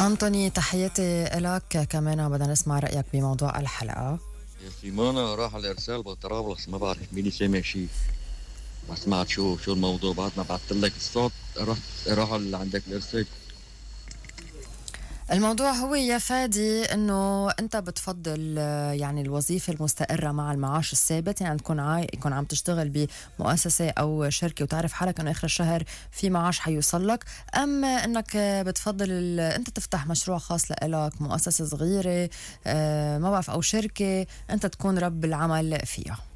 أنطوني، تحياتي لك. كمان بدنا نسمع رأيك بموضوع الحلقة. يا سيمانة راح الإرسال بطرابلس، ما بعرف مين سامع شيء. ما سمعت شو الموضوع بعد ما بعثت لك الصوت. راح اللي عندك الإرسال. الموضوع هو يا فادي انه انت بتفضل يعني الوظيفه المستقره مع المعاش الثابت، يعني يكون عم تشتغل بمؤسسه او شركه وتعرف حالك انه اخر الشهر في معاش حيوصل لك، ام انك بتفضل انت تفتح مشروع خاص لإلك، مؤسسه صغيره ما بعرف او شركه انت تكون رب العمل فيها.